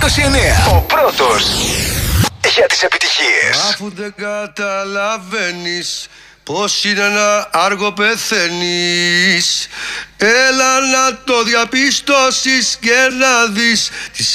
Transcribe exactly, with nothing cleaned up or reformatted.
είκοσι εννέα. Ο πρώτος για τις επιτυχίες. Αφού δεν καταλαβαίνεις πως είναι να άργο πεθαίνεις, έλα να το διαπιστώσεις και να δεις τις